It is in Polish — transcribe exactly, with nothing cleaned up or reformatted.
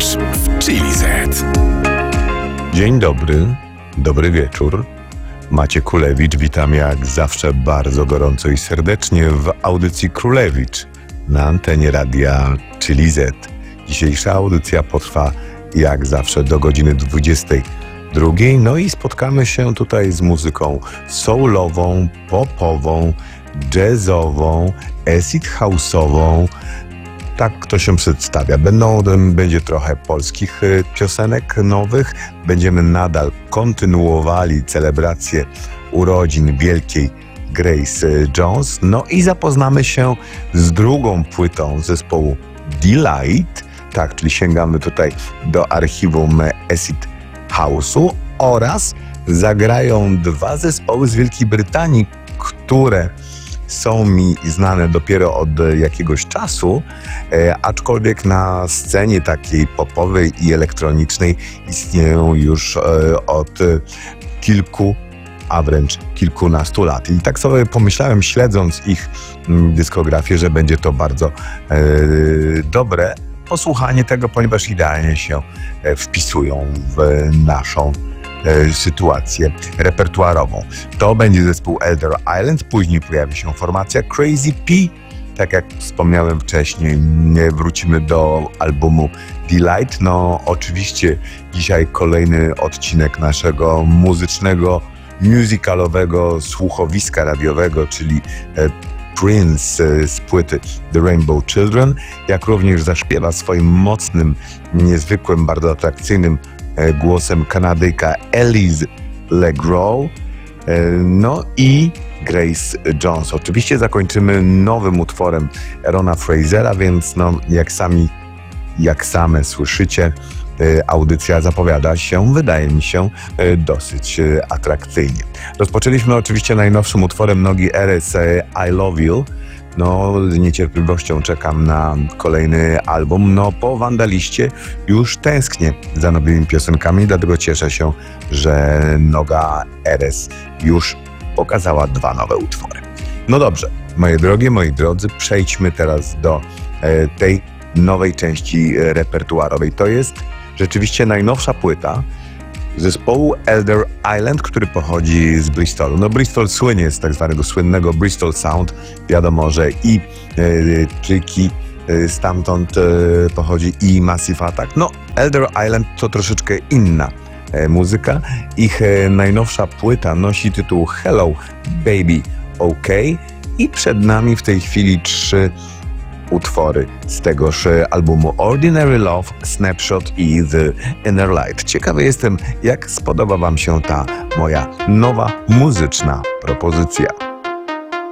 Kulewicz w Chili Z. Dzień dobry, dobry wieczór. Maciej Kulewicz, witam jak zawsze bardzo gorąco i serdecznie w audycji Królewicz na antenie radia Chili Z. Dzisiejsza audycja potrwa jak zawsze do godziny dwudziestej drugiej. No i spotkamy się tutaj z muzyką soulową, popową, jazzową, acid house'ową. Tak to się przedstawia. Będą, będzie trochę polskich piosenek nowych. Będziemy nadal kontynuowali celebrację urodzin wielkiej Grace Jones. No i zapoznamy się z drugą płytą zespołu Deee-Lite. Tak, czyli sięgamy tutaj do archiwum Acid House'u oraz zagrają dwa zespoły z Wielkiej Brytanii, które są mi znane dopiero od jakiegoś czasu, e, aczkolwiek na scenie takiej popowej i elektronicznej istnieją już e, od kilku, a wręcz kilkunastu lat. I tak sobie pomyślałem, śledząc ich m, dyskografię, że będzie to bardzo e, dobre posłuchanie tego, ponieważ idealnie się e, wpisują w naszą sytuację repertuarową. To będzie zespół Elder Island, później pojawi się formacja Crazy P. Tak jak wspomniałem wcześniej, wrócimy do albumu Deee-Lite. No oczywiście dzisiaj kolejny odcinek naszego muzycznego, musicalowego słuchowiska radiowego, czyli Prince z płyty The Rainbow Children, jak również zaśpiewa swoim mocnym, niezwykłym, bardzo atrakcyjnym głosem Kanadyjka Elise LeGros, no i Grace Jones. Oczywiście zakończymy nowym utworem Aarona Frasera, więc no, jak sami, jak same słyszycie, audycja zapowiada się, wydaje mi się, dosyć atrakcyjnie. Rozpoczęliśmy oczywiście najnowszym utworem Nogi Eres I Love You. No, z niecierpliwością czekam na kolejny album. No, po Wandaliście już tęsknię za nowymi piosenkami, dlatego cieszę się, że Noga Eres już pokazała dwa nowe utwory. No dobrze, moje drogie, moi drodzy, przejdźmy teraz do e, tej nowej części repertuarowej. To jest rzeczywiście najnowsza płyta zespołu Elder Island, który pochodzi z Bristolu. No Bristol słynie z tak zwanego słynnego Bristol Sound. Wiadomo, że i e, Tricky e, stamtąd e, pochodzi i Massive Attack. No Elder Island to troszeczkę inna e, muzyka. Ich e, najnowsza płyta nosi tytuł Hello Baby OK i przed nami w tej chwili trzy utwory z tegoż albumu: Ordinary Love, Snapshot i The Inner Light. Ciekawy jestem, jak spodoba wam się ta moja nowa muzyczna propozycja.